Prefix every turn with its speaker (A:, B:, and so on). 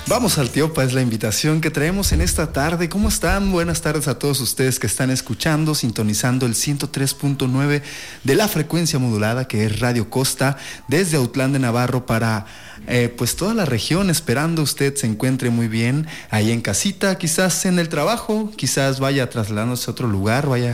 A: Vamos al Tiopa, es la invitación que traemos en esta tarde. ¿Cómo están? Buenas tardes a todos ustedes que están escuchando, sintonizando el 103.9 de la frecuencia modulada, que es Radio Costa, desde Autlán de Navarro para pues toda la región, esperando usted se encuentre muy bien ahí en casita, quizás en el trabajo, quizás vaya trasladándose a otro lugar, vaya